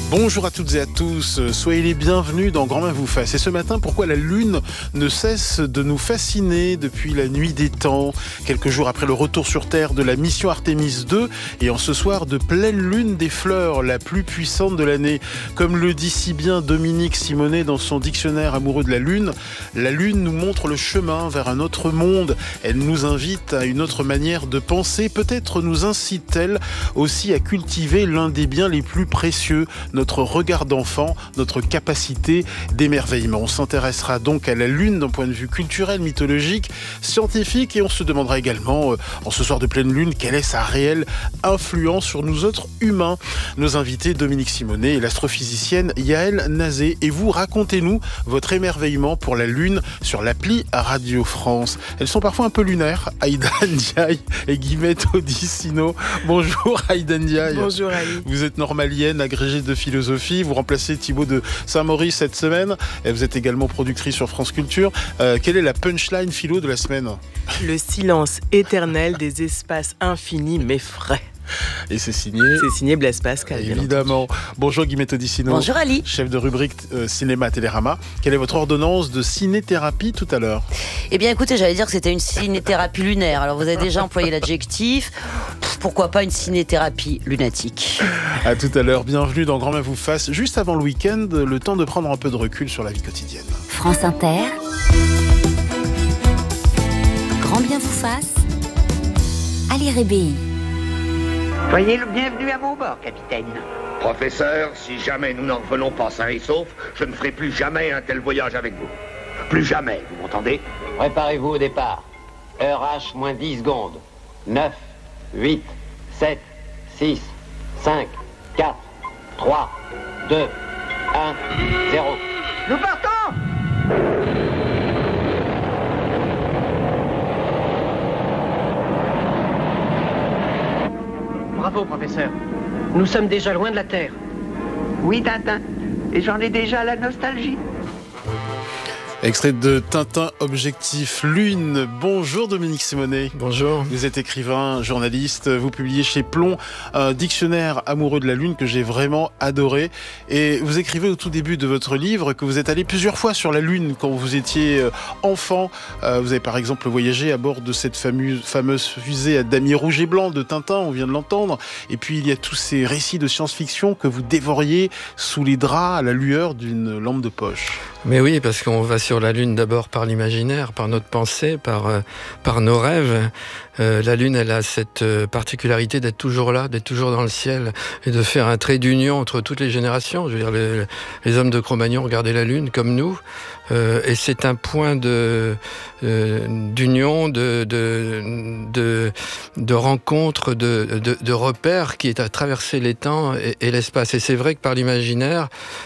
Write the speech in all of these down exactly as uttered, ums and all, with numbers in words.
Bonjour à toutes et à tous, soyez les bienvenus dans Grand Main vous fasse. Et ce matin, pourquoi la Lune ne cesse de nous fasciner depuis la nuit des temps, quelques jours après le retour sur Terre de la mission Artemis deux, et en ce soir de pleine lune des fleurs, la plus puissante de l'année. Comme le dit si bien Dominique Simonet dans son dictionnaire amoureux de la Lune, la Lune nous montre le chemin vers un autre monde. Elle nous invite à une autre manière de penser. Peut-être nous incite-t-elle aussi à cultiver l'un des biens les plus précieux, notre regard d'enfant, notre capacité d'émerveillement. On s'intéressera donc à la Lune d'un point de vue culturel, mythologique, scientifique, et on se demandera également, euh, en ce soir de pleine lune, quelle est sa réelle influence sur nous autres humains. Nos invités, Dominique Simonet et l'astrophysicienne Yael Nazé. Et vous, racontez-nous votre émerveillement pour la Lune sur l'appli Radio France. Elles sont parfois un peu lunaires, Aïda Ndiaye et Guillemette Odissino. Bonjour Aïda Ndiaye. Bonjour Ali. Vous êtes normalienne, agrégée de philosophie, vous remplacez Thibaut de Saint-Maurice cette semaine, et vous êtes également productrice sur France Culture. Euh, quelle est la punchline philo de la semaine ? Le silence éternel des espaces infinis m'effraie. Et c'est signé C'est signé Blaise Pascal. Évidemment. Bonjour Guillemette Odissino. Bonjour Ali. Chef de rubrique euh, cinéma Télérama. Quelle est votre ordonnance de ciné-thérapie tout à l'heure ? Eh bien écoutez, j'allais dire que c'était une ciné-thérapie lunaire. Alors vous avez déjà employé l'adjectif. Pourquoi pas une ciné-thérapie lunatique ? À tout à l'heure. Bienvenue dans Grand Main vous fasse. Juste avant le week-end, le temps de prendre un peu de recul sur la vie quotidienne. France Inter. Grand bien vous fasse. Ali Rébéi. Soyez le bienvenu à mon bord, capitaine. Professeur, si jamais nous n'en revenons pas sains et saufs, je ne ferai plus jamais un tel voyage avec vous. Plus jamais, vous m'entendez ? Préparez-vous au départ. Heure H moins dix secondes. neuf, huit, sept, six, cinq, quatre, trois, deux, un, zéro. Nous partons ! Bravo, professeur. Nous sommes déjà loin de la Terre. Oui, Tintin. Et j'en ai déjà la nostalgie. Extrait de Tintin Objectif Lune. Bonjour Dominique Simonet. Bonjour. Vous êtes écrivain, journaliste, vous publiez chez Plomb un dictionnaire amoureux de la Lune que j'ai vraiment adoré. Et vous écrivez au tout début de votre livre que vous êtes allé plusieurs fois sur la Lune quand vous étiez enfant. Vous avez par exemple voyagé à bord de cette fameuse, fameuse fusée à damier rouge et blanc de Tintin, on vient de l'entendre. Et puis il y a tous ces récits de science-fiction que vous dévoriez sous les draps à la lueur d'une lampe de poche. Mais oui, parce qu'on va sur la Lune d'abord par l'imaginaire, par notre pensée, par, euh, par nos rêves. Euh, la Lune, elle a cette euh, particularité d'être toujours là, d'être toujours dans le ciel, et de faire un trait d'union entre toutes les générations. Je veux dire, les, les hommes de Cro-Magnon regardaient la Lune comme nous, euh, et c'est un point de, euh, d'union, de, de, de, de rencontre, de, de, de repères qui est à traverser les temps et, et l'espace. Et c'est vrai que par l'imaginaire,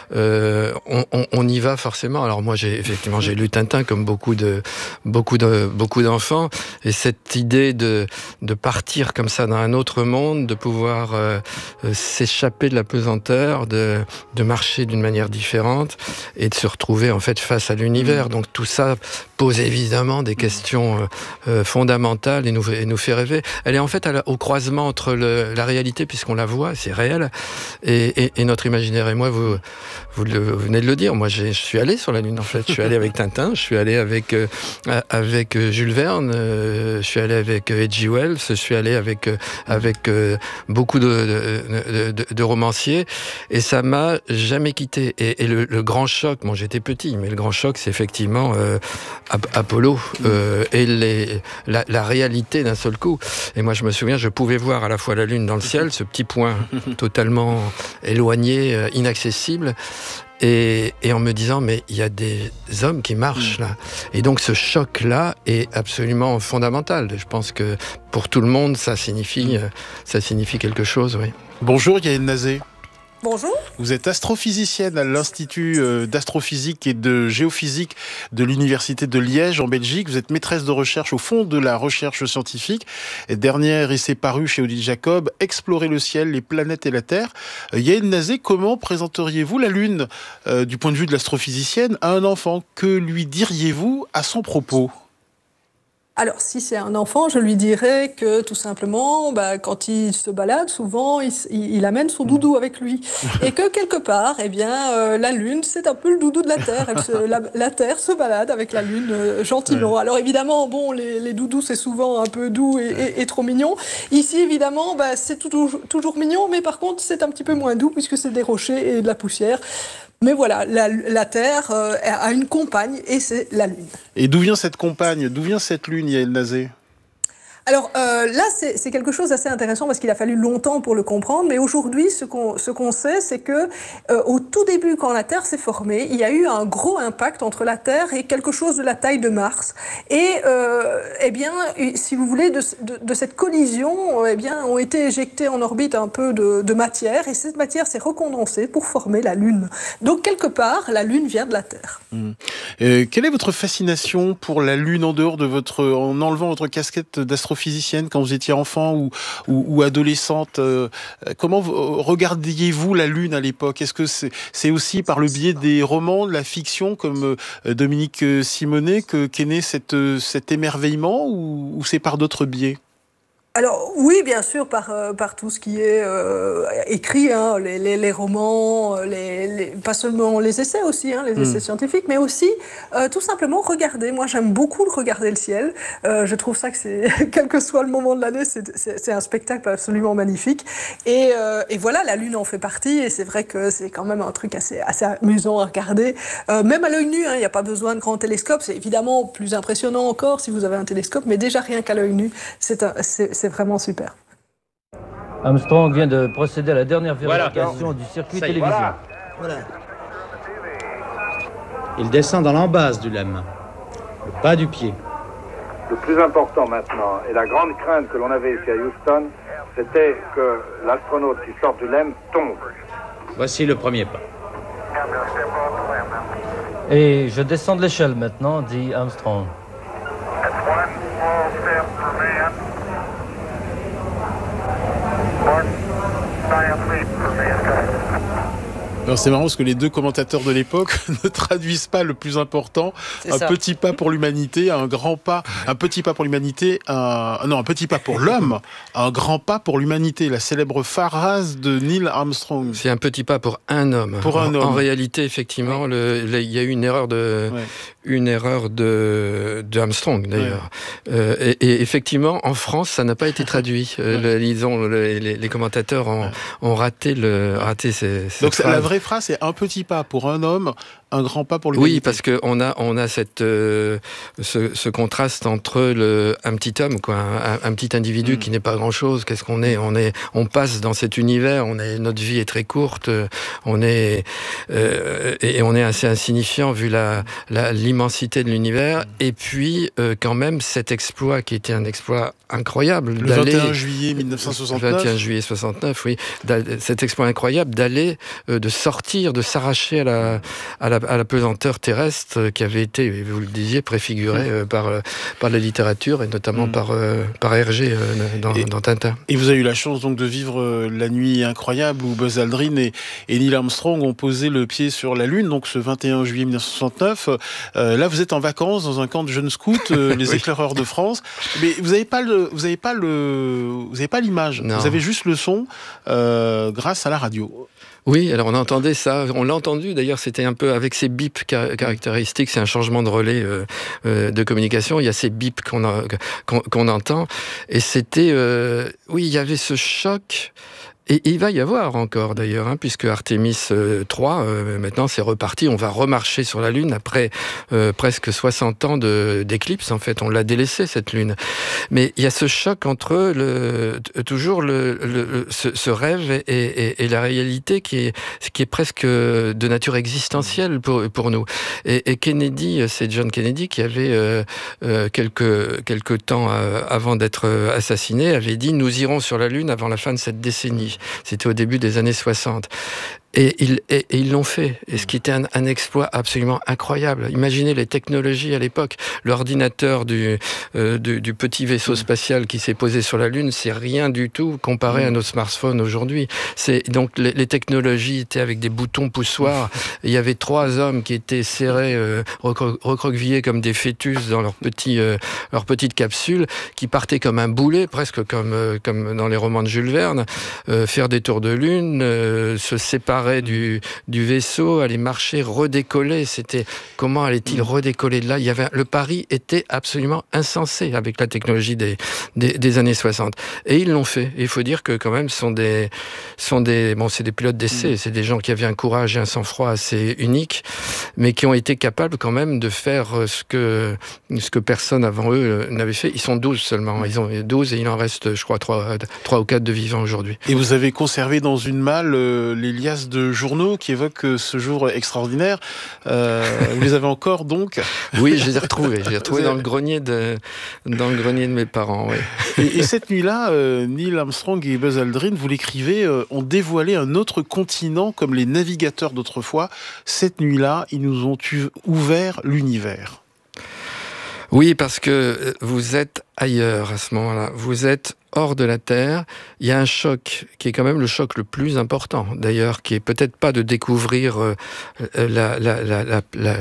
euh, on, on, on y va forcément. Alors moi, j'ai effectivement j'ai lu Tintin comme beaucoup de beaucoup de beaucoup d'enfants, et cette idée de de partir comme ça dans un autre monde, de pouvoir euh, euh, s'échapper de la pesanteur, de de marcher d'une manière différente et de se retrouver en fait face à l'univers. Donc tout ça pose évidemment des questions euh, euh, fondamentales et nous et nous fait rêver. Elle est en fait à la, au croisement entre le, la réalité, puisqu'on la voit, c'est réel, et, et, et notre imaginaire. Et moi, vous vous, le, vous venez de le dire, moi j'ai, je suis allé sur la Lune en fait. Je suis allé avec Tintin, je suis allé avec euh, avec Jules Verne, euh, je suis allé avec H G Wells, je suis allé avec euh, avec euh, beaucoup de de, de de romanciers, et ça m'a jamais quitté. Et, et le, le grand choc, bon j'étais petit, mais le grand choc c'est effectivement euh, Apollo euh, et les la, la réalité d'un seul coup. Et moi je me souviens, je pouvais voir à la fois la Lune dans le ciel, ce petit point totalement éloigné, euh, inaccessible. Et, et en me disant, mais il y a des hommes qui marchent là. Et donc ce choc-là est absolument fondamental. Je pense que pour tout le monde, ça signifie, ça signifie quelque chose, oui. Bonjour Yael Nazé. Bonjour. Vous êtes astrophysicienne à l'Institut d'astrophysique et de géophysique de l'Université de Liège en Belgique. Vous êtes maîtresse de recherche au fond de la recherche scientifique. Et dernier essai paru chez Odile Jacob, Explorer le ciel, les planètes et la Terre. Yael Nazé, comment présenteriez-vous la Lune euh, du point de vue de l'astrophysicienne à un enfant? Que lui diriez-vous à son propos? Alors, si c'est un enfant, je lui dirais que tout simplement, bah, quand il se balade, souvent, il, il, il amène son doudou avec lui. Et que quelque part, eh bien, euh, la Lune, c'est un peu le doudou de la Terre. Elle se, la, la Terre se balade avec la Lune euh, gentiment. Ouais. Alors évidemment, bon, les, les doudous, c'est souvent un peu doux et, et, et trop mignon. Ici, évidemment, bah, c'est toujours, toujours mignon, mais par contre, c'est un petit peu moins doux puisque c'est des rochers et de la poussière. Mais voilà, la, la Terre euh, a une compagne et c'est la Lune. Et d'où vient cette compagne ? D'où vient cette Lune, Yael Nazé ? Alors euh, là, c'est, c'est quelque chose d'assez intéressant parce qu'il a fallu longtemps pour le comprendre. Mais aujourd'hui, ce qu'on, ce qu'on sait, c'est que euh, au tout début, quand la Terre s'est formée, il y a eu un gros impact entre la Terre et quelque chose de la taille de Mars. Et euh, eh bien, si vous voulez, de, de, de cette collision, eh bien, ont été éjectés en orbite un peu de, de matière, et cette matière s'est recondensée pour former la Lune. Donc quelque part, la Lune vient de la Terre. Mmh. Euh, quelle est votre fascination pour la Lune en dehors de votre, en enlevant votre casquette d'astrophysicienne quand vous étiez enfant ou, ou, ou adolescente, euh, comment vous, regardiez-vous la Lune à l'époque ? Est-ce que c'est, c'est aussi par le biais des romans, de la fiction, comme euh, Dominique Simonet, que, qu'est né cette, cet émerveillement, ou, ou c'est par d'autres biais ? Alors oui, bien sûr, par, euh, par tout ce qui est euh, écrit, hein, les, les, les romans, les, les, pas seulement les essais aussi, hein, les essais mmh. scientifiques, mais aussi euh, tout simplement regarder. Moi, j'aime beaucoup regarder le ciel. Euh, je trouve ça que c'est, quel que soit le moment de l'année, c'est, c'est, c'est un spectacle absolument magnifique. Et, euh, et voilà, la Lune en fait partie, et c'est vrai que c'est quand même un truc assez, assez amusant à regarder. Euh, même à l'œil nu, il n'y a pas besoin de grands télescopes. C'est évidemment plus impressionnant encore si vous avez un télescope, mais déjà rien qu'à l'œil nu, c'est, un, c'est, c'est vraiment super. Armstrong vient de procéder à la dernière vérification voilà. du circuit télévision. Voilà. Voilà. Il descend dans l'embase du lemme, le bas du pied. Le plus important maintenant, et la grande crainte que l'on avait ici à Houston, c'était que l'astronaute qui sort du lemme tombe. Voici le premier pas. Et je descends de l'échelle maintenant, dit Armstrong. Alors c'est marrant parce que les deux commentateurs de l'époque ne traduisent pas le plus important. C'est un ça. Petit pas pour l'humanité, un grand pas, un petit pas pour l'humanité, un non un petit pas pour l'homme, un grand pas pour l'humanité. La célèbre phrase de Neil Armstrong. C'est un petit pas pour un homme. Pour un en, homme. En réalité, effectivement, le, le, il y a eu une erreur de, ouais. une erreur de, de Armstrong d'ailleurs. Ouais. Euh, et, et effectivement, en France, ça n'a pas été traduit. Ouais. Le, ils ont, le, les, les commentateurs ont, ouais. ont raté le, raté ces. ces Donc la vraie phrase, c'est un petit pas pour un homme, un grand pas pour l'humanité. Oui, parce que on a on a cette euh, ce, ce contraste entre le un petit homme quoi, un, un petit individu mmh. qui n'est pas grand chose. Qu'est-ce qu'on est On est on passe dans cet univers. On est notre vie est très courte. On est euh, et on est assez insignifiant vu la, la l'immensité de l'univers. Mmh. Et puis euh, quand même cet exploit qui était un exploit incroyable le d'aller, vingt et un juillet mille neuf cent soixante-neuf vingt et un juillet soixante-neuf, oui, cet exploit incroyable d'aller euh, de sortir, de s'arracher à la, à la, à la pesanteur terrestre qui avait été, vous le disiez, préfigurée euh, par, euh, par la littérature et notamment mmh. par, euh, par Hergé euh, dans, et, dans Tintin. Et vous avez eu la chance donc de vivre euh, la nuit incroyable où Buzz Aldrin et, et Neil Armstrong ont posé le pied sur la Lune, donc ce vingt et un juillet mille neuf cent soixante-neuf. Euh, là, vous êtes en vacances dans un camp de jeunes scouts, euh, les oui. éclaireurs de France, mais vous n'avez pas le, vous n'avez pas le, vous n'avez pas l'image. Non. Vous avez juste le son euh, grâce à la radio. Oui, alors on entendait ça, on l'a entendu d'ailleurs, c'était un peu avec ces bips caractéristiques, c'est un changement de relais euh, euh, de communication, il y a ces bips qu'on, a, qu'on, qu'on entend, et c'était, euh, oui, il y avait ce choc. Et il va y avoir encore d'ailleurs, hein, puisque Artemis trois, euh, maintenant c'est reparti, on va remarcher sur la Lune après euh, presque soixante ans de, d'éclipse, en fait, on l'a délaissé cette Lune. Mais il y a ce choc entre le, toujours le, le, ce, ce rêve et, et, et la réalité qui est, qui est presque de nature existentielle pour, pour nous. Et, et Kennedy, c'est John Kennedy qui avait, euh, euh, quelques, quelques temps euh, avant d'être assassiné, avait dit « Nous irons sur la Lune avant la fin de cette décennie ». C'était au début des années soixante. Et ils, et, et ils l'ont fait, et ce qui était un, un exploit absolument incroyable. Imaginez les technologies à l'époque. L'ordinateur du, euh, du, du petit vaisseau spatial qui s'est posé sur la Lune, c'est rien du tout comparé à nos smartphones aujourd'hui. C'est, donc les, les technologies étaient avec des boutons poussoirs. Il y avait trois hommes qui étaient serrés, euh, recro- recroquevillés comme des fœtus dans leur, petit, euh, leur petite capsule, qui partaient comme un boulet, presque comme, euh, comme dans les romans de Jules Verne, euh, faire des tours de Lune, euh, se séparer Du, du vaisseau, aller marcher, redécoller. C'était comment allait-il redécoller de là? Il y avait le pari était absolument insensé avec la technologie des, des, des années soixante. Et ils l'ont fait. Et il faut dire que quand même, ce sont des, sont des, bon, c'est des pilotes d'essai, c'est des gens qui avaient un courage et un sang-froid assez unique, mais qui ont été capables quand même de faire ce que, ce que personne avant eux n'avait fait. Ils sont douze seulement. Ils ont douze et il en reste, je crois, trois ou quatre de vivants aujourd'hui. Et vous avez conservé dans une malle euh, les liasses de journaux qui évoquent ce jour extraordinaire. Euh, vous les avez encore donc? Oui, je les ai retrouvés. Je les ai retrouvés dans le grenier de, dans le grenier de mes parents. Oui. Et, et cette nuit-là, euh, Neil Armstrong et Buzz Aldrin, vous l'écrivez, euh, ont dévoilé un autre continent comme les navigateurs d'autrefois. Cette nuit-là, ils nous ont tu- ouvert l'univers. Oui, parce que vous êtes ailleurs à ce moment-là. Vous êtes hors de la Terre. Il y a un choc qui est quand même le choc le plus important, d'ailleurs, qui est peut-être pas de découvrir euh, la, la, la, la, la,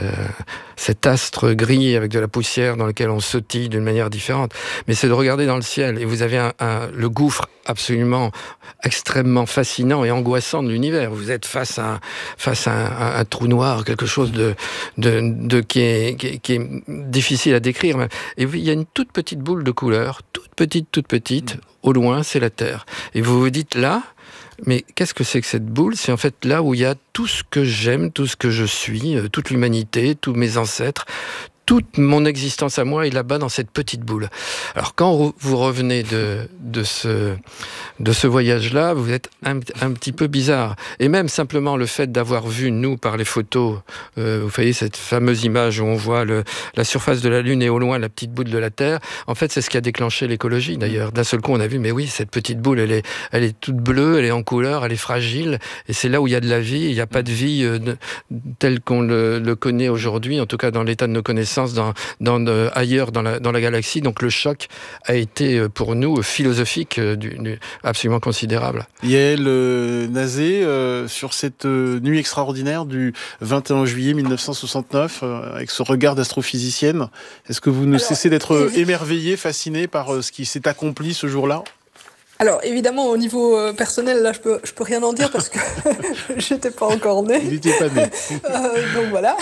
cet astre gris avec de la poussière dans lequel on sautille d'une manière différente, mais c'est de regarder dans le ciel et vous avez un, un, le gouffre absolument extrêmement fascinant et angoissant de l'univers. Vous êtes face à, face à un, un trou noir, quelque chose de, de, de qui, est, qui, est, qui est difficile à décrire. Et il y a une toute petite boule de couleur, toute petite, toute petite, au loin, c'est la Terre. Et vous vous dites là, mais qu'est-ce que c'est que cette boule? C'est en fait là où il y a tout ce que j'aime, tout ce que je suis, toute l'humanité, tous mes ancêtres, toute mon existence à moi est là-bas dans cette petite boule. Alors quand vous revenez de, de ce, de ce voyage-là, vous êtes un, un petit peu bizarre. Et même simplement le fait d'avoir vu, nous, par les photos, euh, vous voyez cette fameuse image où on voit le, la surface de la Lune et au loin la petite boule de la Terre, en fait c'est ce qui a déclenché l'écologie d'ailleurs. D'un seul coup on a vu, mais oui, cette petite boule, elle est, elle est toute bleue, elle est en couleur, elle est fragile, et c'est là où il y a de la vie. Il n'y a pas de vie euh, de, telle qu'on le, le connaît aujourd'hui, en tout cas dans l'état de nos connaissances, Dans, dans, euh, ailleurs dans la, dans la galaxie. Donc le choc a été pour nous philosophique euh, du, du, absolument considérable. Yael euh, Nazé, euh, sur cette euh, nuit extraordinaire du vingt et un juillet mille neuf cent soixante-neuf, euh, avec ce regard d'astrophysicienne, est-ce que vous ne Alors, cessez d'être euh, émerveillée, fascinée par euh, ce qui s'est accompli ce jour-là? Alors évidemment au niveau euh, personnel là je peux je peux rien en dire parce que j'étais pas encore née. Il n'était pas né. euh, donc voilà.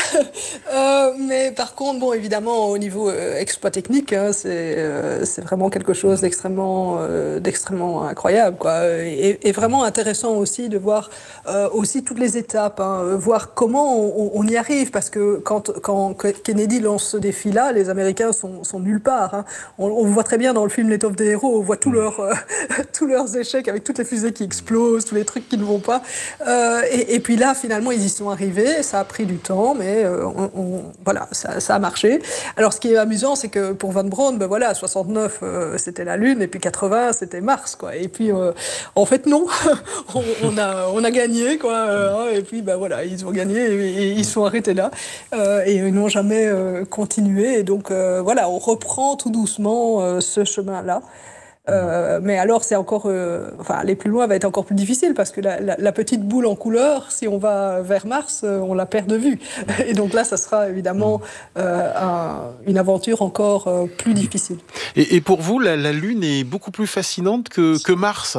Euh, mais par contre bon évidemment au niveau euh, exploit technique hein, c'est euh, c'est vraiment quelque chose d'extrêmement euh, d'extrêmement incroyable quoi et, et vraiment intéressant aussi de voir euh, aussi toutes les étapes hein, voir comment on, on y arrive parce que quand quand Kennedy lance ce défi là les Américains sont sont nulle part hein. on, on voit très bien dans le film L'étoffe des héros on voit tout leur euh, tous leurs échecs avec toutes les fusées qui explosent, tous les trucs qui ne vont pas. Euh, et, et puis là, finalement, ils y sont arrivés. Ça a pris du temps, mais euh, on, on, voilà, ça, ça a marché. Alors, ce qui est amusant, c'est que pour Von Braun, ben voilà, soixante-neuf, euh, c'était la Lune, et puis quatre-vingts, c'était Mars, quoi. Et puis, euh, en fait, non, on, on a, on a gagné, quoi. Euh, et puis, ben voilà, ils ont gagné et, et ils sont arrêtés là, euh, et ils n'ont jamais euh, continué. Et donc, euh, voilà, on reprend tout doucement euh, ce chemin-là. Euh, mais alors, c'est encore, euh, enfin, aller plus loin va être encore plus difficile parce que la, la, la petite boule en couleur, si on va vers Mars, euh, on la perd de vue. Et donc là, ça sera évidemment euh, un, une aventure encore euh, plus difficile. Et, et pour vous, la, la Lune est beaucoup plus fascinante que, que Mars?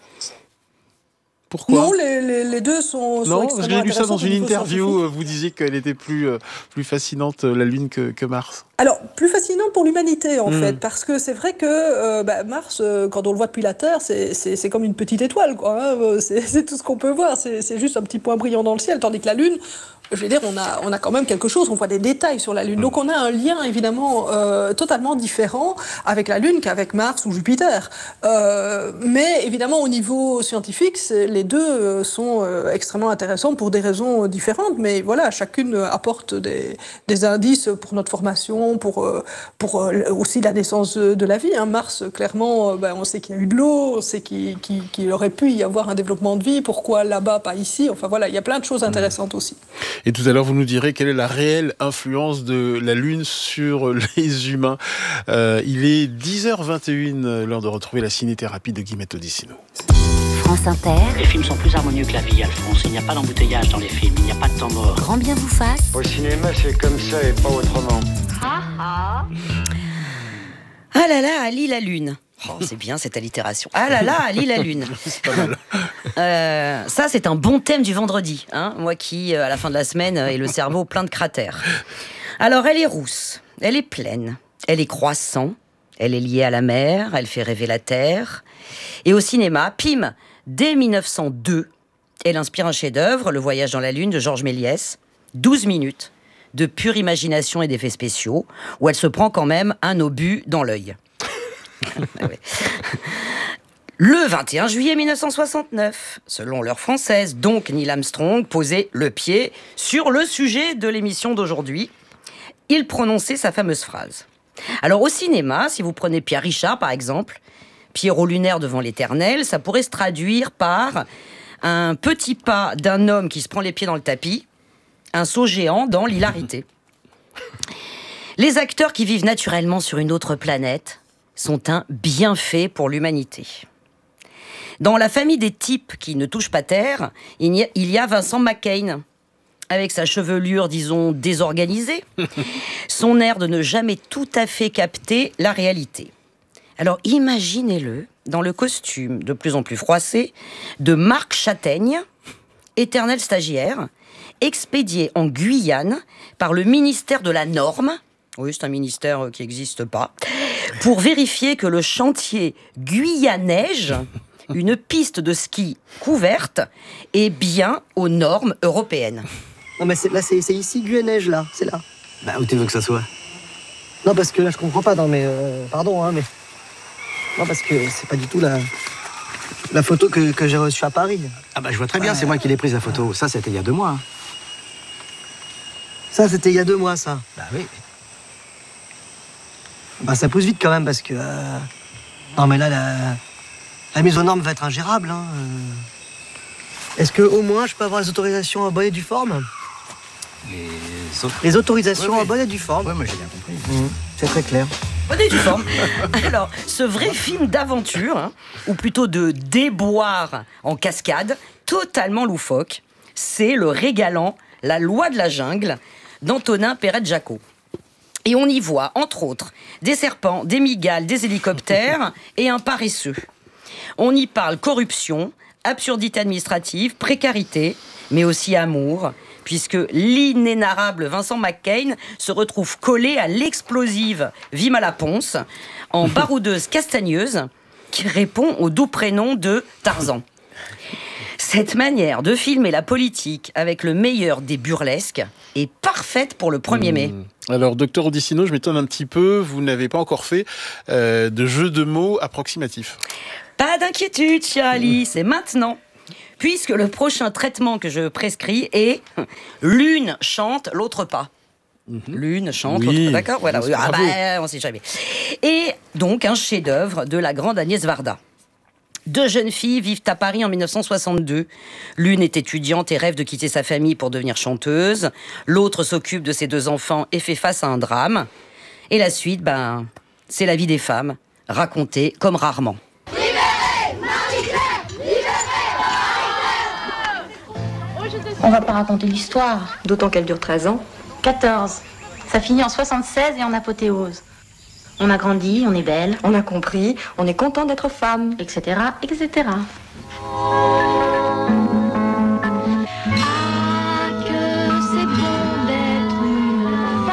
Pourquoi? Non, les, les, les deux sont, sont non, extrêmement j'ai lu ça dans une interview. scientifique. Vous disiez qu'elle était plus, euh, plus fascinante, la Lune, que, que Mars. Alors, plus fascinant pour l'humanité, en mmh. fait, parce que c'est vrai que euh, bah, Mars, euh, quand on le voit depuis la Terre, c'est, c'est, c'est comme une petite étoile, quoi. Hein, c'est, c'est tout ce qu'on peut voir, c'est, c'est juste un petit point brillant dans le ciel, tandis que la Lune, je veux dire, on a, on a quand même quelque chose, on voit des détails sur la Lune. Donc on a un lien évidemment euh, totalement différent avec la Lune qu'avec Mars ou Jupiter. Euh, mais évidemment au niveau scientifique, les deux sont euh, extrêmement intéressants pour des raisons différentes. Mais voilà, chacune apporte des, des indices pour notre formation, pour, euh, pour euh, aussi la naissance de, de la vie. Hein. Mars, clairement, euh, ben, on sait qu'il y a eu de l'eau, on sait qu'il, qu'il, qu'il aurait pu y avoir un développement de vie. Pourquoi là-bas, pas ici? Enfin voilà, il y a plein de choses intéressantes aussi. Et tout à l'heure, vous nous direz quelle est la réelle influence de la Lune sur les humains. Euh, il est dix heures vingt et une, l'heure de retrouver la cinéthérapie de Guillemette Odissino. France Inter. Les films sont plus harmonieux que la vie, Alphonse. Il n'y a pas d'embouteillage dans les films, il n'y a pas de temps mort. Grand bien vous fasse. Au cinéma, c'est comme ça et pas autrement. Ah ah. Ah là là, Ali la Lune. Oh, c'est bien cette allitération. Ah là là, Ali la Lune. C'est pas mal. Euh, ça, c'est un bon thème du vendredi. Hein, moi qui, à la fin de la semaine, ai le cerveau plein de cratères. Alors, elle est rousse, elle est pleine, elle est croissant, elle est liée à la mer, elle fait rêver la terre. Et au cinéma, pim, dès mille neuf cent deux, elle inspire un chef-d'œuvre, Le Voyage dans la Lune de Georges Méliès. douze minutes de pure imagination et d'effets spéciaux, où elle se prend quand même un obus dans l'œil. Le vingt et un juillet mille neuf cent soixante-neuf, selon l'heure française, donc Neil Armstrong posait le pied sur le sujet de l'émission d'aujourd'hui. Il prononçait sa fameuse phrase. Alors au cinéma, si vous prenez Pierre Richard par exemple, Pierrot lunaire devant l'éternel, ça pourrait se traduire par un petit pas d'un homme qui se prend les pieds dans le tapis, un saut géant dans l'hilarité. Les acteurs qui vivent naturellement sur une autre planète sont un bienfait pour l'humanité. Dans la famille des types qui ne touchent pas terre, il y a, il y a Vincent McCain, avec sa chevelure, disons, désorganisée, son air de ne jamais tout à fait capter la réalité. Alors imaginez-le dans le costume de plus en plus froissé de Marc Châtaigne, éternel stagiaire, expédié en Guyane par le ministère de la Norme, oui, c'est un ministère qui n'existe pas, pour vérifier que le chantier Guyaneige, une piste de ski couverte, est bien aux normes européennes. Non mais c'est, là c'est, c'est ici Guyaneige là, c'est là. Bah où tu veux que ça soit? Non parce que là je comprends pas, non mais euh, pardon hein mais... Non parce que c'est pas du tout la, la photo que, que j'ai reçue à Paris. Ah bah je vois très bien, euh... c'est moi qui l'ai prise la photo. Ça c'était il y a deux mois. Ça c'était il y a deux mois ça. Bah oui. Bah ça pousse vite quand même parce que... Euh... Non mais là, la, la mise aux normes va être ingérable. Hein. Est-ce que au moins je peux avoir les autorisations en bonne et due forme? Les, autres... les autorisations oui, oui. en bonne et due forme. Oui, moi j'ai bien compris. Mmh. C'est très clair. Bonne et due forme. Alors, ce vrai film d'aventure, hein, ou plutôt de déboire en cascade, totalement loufoque, c'est le régalant La Loi de la Jungle d'Antonin Perret-Jacot. Et on y voit, entre autres, des serpents, des migales, des hélicoptères et un paresseux. On y parle corruption, absurdité administrative, précarité, mais aussi amour, puisque l'inénarrable Vincent McCain se retrouve collé à l'explosive Vima Laponce, en baroudeuse castagneuse, qui répond au doux prénom de Tarzan. Cette manière de filmer la politique avec le meilleur des burlesques est parfaite pour le premier mai. Mmh. Alors, docteur Odissino, je m'étonne un petit peu, vous n'avez pas encore fait euh, de jeu de mots approximatif. Pas d'inquiétude, cher Ali, c'est maintenant. Puisque le prochain traitement que je prescris est l'une chante, l'autre pas. Mmh. L'une chante, oui, l'autre pas. D'accord, voilà. Ah bah, on sait jamais. Et donc, un chef-d'œuvre de la grande Agnès Varda. Deux jeunes filles vivent à Paris en mille neuf cent soixante-deux. L'une est étudiante et rêve de quitter sa famille pour devenir chanteuse. L'autre s'occupe de ses deux enfants et fait face à un drame. Et la suite, ben, c'est la vie des femmes, racontée comme rarement. On va pas raconter l'histoire. D'autant qu'elle dure treize ans. quatorze. Ça finit en soixante-seize et en apothéose. On a grandi, on est belle. On a compris, on est content d'être femme. et cetera, et cetera. Ah, que c'est bon d'être une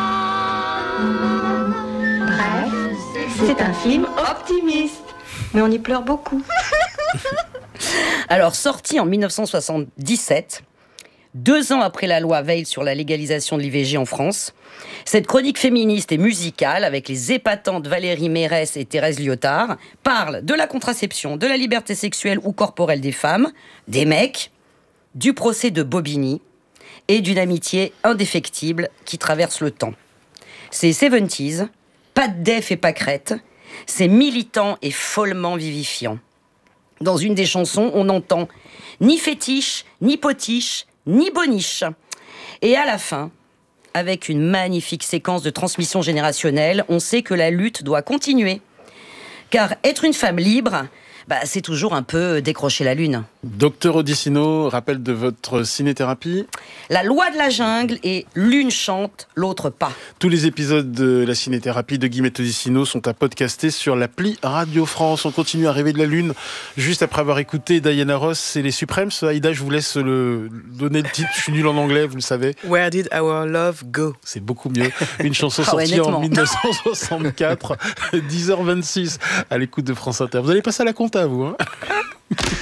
femme. Bref, c'est un film optimiste. Mais on y pleure beaucoup. Alors, sorti en mille neuf cent soixante-dix-sept, deux ans après la loi Veil sur la légalisation de l'I V G en France. Cette chronique féministe et musicale, avec les épatantes Valérie Mérès et Thérèse Liotard, parle de la contraception, de la liberté sexuelle ou corporelle des femmes, des mecs, du procès de Bobigny et d'une amitié indéfectible qui traverse le temps. C'est soixante-dix, pas de def et pâquerette, c'est militant et follement vivifiant. Dans une des chansons, on entend ni fétiche, ni potiche, ni boniche. Et à la fin, avec une magnifique séquence de transmission générationnelle, on sait que la lutte doit continuer. Car être une femme libre, bah, c'est toujours un peu décrocher la lune. Docteur Odissino, rappel de votre cinéthérapie. La loi de la jungle et l'une chante, l'autre pas. Tous les épisodes de la cinéthérapie de Guillemette Odissino sont à podcaster sur l'appli Radio France. On continue à rêver de la lune juste après avoir écouté Diana Ross et les Supremes. Aïda, je vous laisse le donner le titre. Je suis nul en anglais, vous le savez. Where did our love go? C'est beaucoup mieux. Une chanson Ah ouais, sortie en nettement. dix-neuf cent soixante-quatre, dix heures vingt-six, à l'écoute de France Inter. Vous allez passer à la compta, vous, hein?